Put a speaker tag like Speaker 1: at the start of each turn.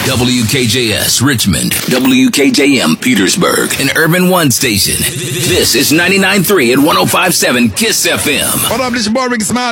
Speaker 1: WKJS Richmond, WKJM Petersburg, an Urban One station. This is 99.3 and 105.7 KISS FM.
Speaker 2: What up, this is your boy Ricky Smiley.